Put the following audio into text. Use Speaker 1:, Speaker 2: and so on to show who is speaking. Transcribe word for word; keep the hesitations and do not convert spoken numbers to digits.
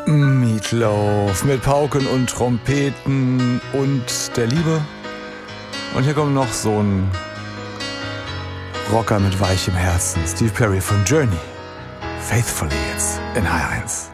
Speaker 1: Meatloaf mit Pauken und Trompeten und der Liebe. Und hier kommt noch so ein Rocker mit weichem Herzen. Steve Perry von Journey. Faithfully jetzt in H eins.